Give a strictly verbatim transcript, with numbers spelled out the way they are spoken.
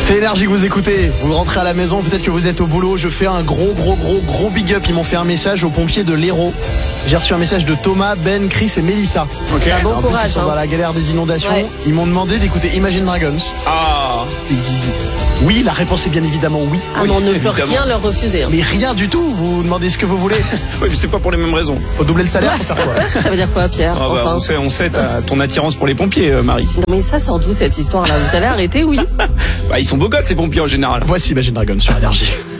C'est Énergie que vous écoutez. Vous rentrez à la maison, peut-être que vous êtes au boulot. Je fais un gros, gros, gros, gros big up. Ils m'ont fait un message aux pompiers de l'Hérault. J'ai reçu un message de Thomas, Ben, Chris et Mélissa. Ok. Ah, bon En plus, courage. ils sont hein. dans la galère des inondations. Ouais. Ils m'ont demandé d'écouter Imagine Dragons. Ah. Oui, la réponse est bien évidemment oui. Ah, mais on ne peut évidemment. rien leur refuser. hein. Mais rien du tout. Vous demandez ce que vous voulez. Oui, mais c'est pas pour les mêmes raisons. Faut doubler le salaire pour faire quoi? Ça veut dire quoi, Pierre? Ah bah, Enfin. on sait, on sait ta- ton attirance pour les pompiers, euh, Marie. Non, mais ça sort d'où cette histoire-là? Vous allez arrêter, oui? Bah, ils sont beaux gosses, ces pompiers en général. Voici Imagine Dragons sur Énergie.